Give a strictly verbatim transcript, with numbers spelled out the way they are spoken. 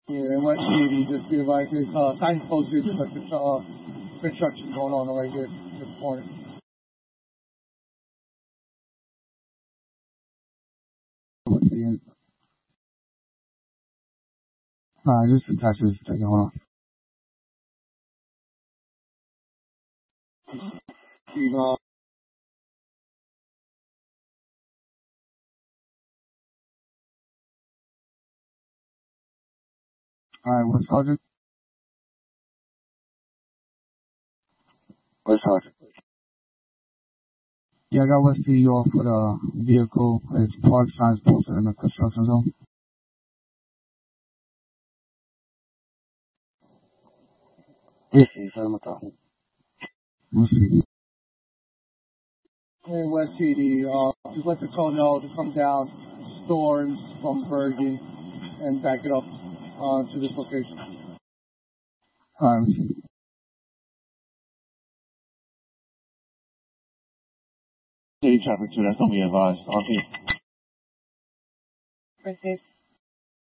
Yeah, and West City just be like there's uh, signs posted, but there's uh, construction going on right here at this point. Alright, just attach this second, hold on. Uh, Alright, what's charging? What's charging? Yeah, I got West City off with a vehicle. It's parked signs posted in the construction zone. Yes, yes, I'm talking. West City. In West City, uh, just let the code know to come down, Storms from Bergen, and back it up uh, to this location. Alright, City traffic too, that's gonna be advised. R P.